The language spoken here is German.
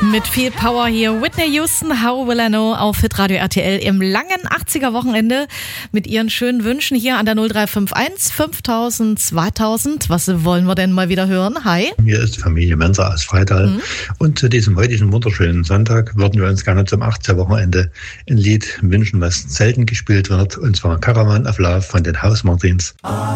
Mit viel Power hier Whitney Houston, How Will I Know auf Hitradio RTL im langen 80er-Wochenende mit ihren schönen Wünschen hier an der 0351 5000 2000. Was wollen wir denn mal wieder hören? Hi. Hier ist Familie Menser aus Freital. Und zu diesem heutigen wunderschönen Sonntag würden wir uns gerne zum 80er-Wochenende ein Lied wünschen, was selten gespielt wird, und zwar Caravan of Love von den House Martins.